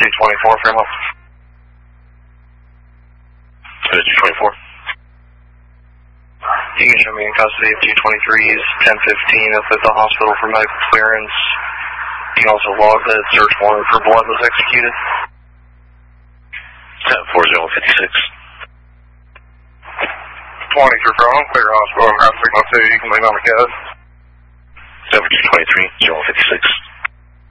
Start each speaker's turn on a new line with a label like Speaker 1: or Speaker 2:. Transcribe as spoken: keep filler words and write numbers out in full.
Speaker 1: two twenty-four, frame up.
Speaker 2: two twenty-four.
Speaker 1: You can show me in custody of two twenty-threes, ten fifteen up at the hospital for medical clearance. You can also log that search warrant for blood was executed.
Speaker 2: ten four zero fifty-six.
Speaker 1: twenty for phone, clear hospital, I'm signal two, you can leave on the code.
Speaker 2: seven two twenty-three, zero fifty-six.